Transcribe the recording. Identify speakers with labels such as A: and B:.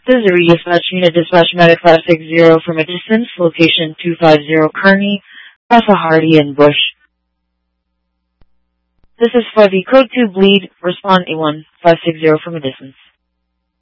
A: This is a redispatch unit, dispatch medic 560 from a distance, location 250 Kearney, Pasa Hardy and Bush. This is for the code 2 bleed, respond A1, 560 from a distance.